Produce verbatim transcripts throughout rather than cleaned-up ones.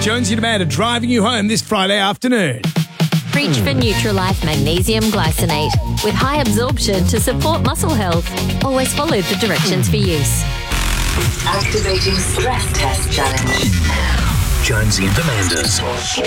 Jonesy and Amanda driving you home this Friday afternoon. Reach for Nutrilife Magnesium Glycinate with high absorption to support muscle health. Always follow the directions for use. Activating stress test challenge. Jonesy and Amanda's.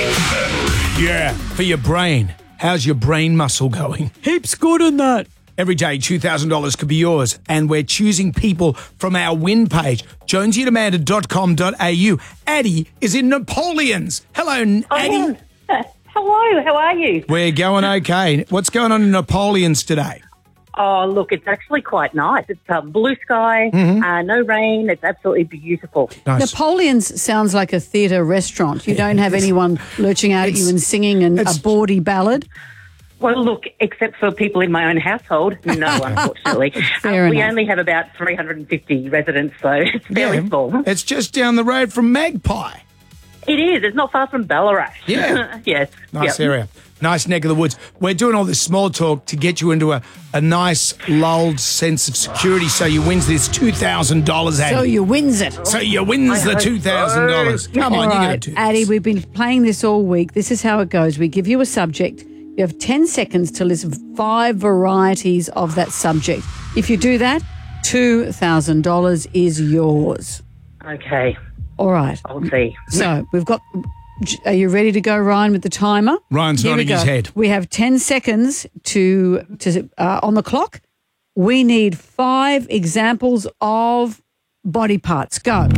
Yeah, for your brain. How's your brain muscle going? Heaps good in that. Every day, two thousand dollars could be yours. And we're choosing people from our win page, jonesy and amanda dot com dot a u. Addie is in Napoleon's. Hello, Addie. Oh, yeah. Hello, how are you? We're going okay. What's going on in Napoleon's today? Oh, look, it's actually quite nice. It's uh, blue sky, Mm-hmm. uh, no rain. It's absolutely beautiful. Nice. Napoleon's sounds like a theatre restaurant. You don't have anyone lurching out at you and singing an, a it's- bawdy ballad. Well, look, except for people in my own household, no, unfortunately. Fair Uh, we enough. only have about three hundred fifty residents, so it's fairly Yeah, small. It's just down the road from Magpie. It is. It's not far from Ballarat. Yeah. Yes. Nice Yep. area. Nice neck of the woods. We're doing all this small talk to get you into a, a nice, lulled sense of security so you wins this two thousand dollars, Addie. So you wins it. So you wins the hope two thousand dollars. so. Come on, All you got to right, do this. Addie, we've been playing this all week. This is how it goes. We give you a subject. You have ten seconds to list five varieties of that subject. If you do that, two thousand dollars is yours. Okay. All right. I'll see. So we've got. Are you ready to go, Ryan, with the timer? Ryan's Here we nodding his go. head. We have ten seconds to to uh, on the clock. We need five examples of body parts. Go.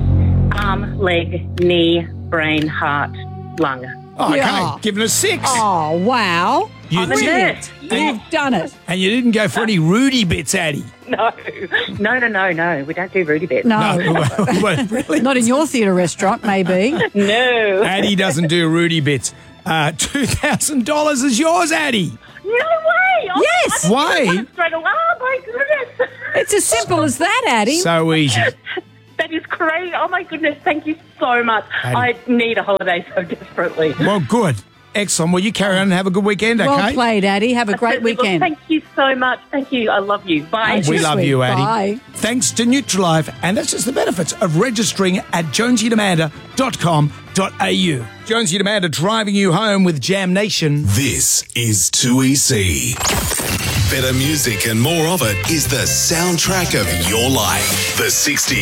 Arm, leg, knee, brain, heart, lung. Oh, okay. Yeah. Giving us six. Oh, wow. You I'm a did. nurse. You've done it. And you didn't go for any Rudy bits, Addie. No. No, no, no, no. We don't do Rudy bits. No. Well, really? Not in your theatre restaurant, maybe. No. Addie doesn't do Rudy bits. Uh, two thousand dollars is yours, Addie. No way! Oh, Yes. I Why? didn't want it straight away. Oh, my goodness. It's as simple as that, Addie. So easy. That is crazy. Oh, my goodness. Thank you so much. Addie. I need a holiday so desperately. Well, good. Excellent. Well, you carry on and have a good weekend, okay? Well played, Addie. Have a great Look, weekend. thank you so much. Thank you. I love you. Bye. Aren't We you love sweet? you, Addie. Bye. Thanks to Nutrilife, and that's just the benefits of registering at jonesy and amanda dot com dot a u. Jonesy and Amanda driving you home with Jam Nation. This is two E C. Better music and more of it is the soundtrack of your life. The sixties.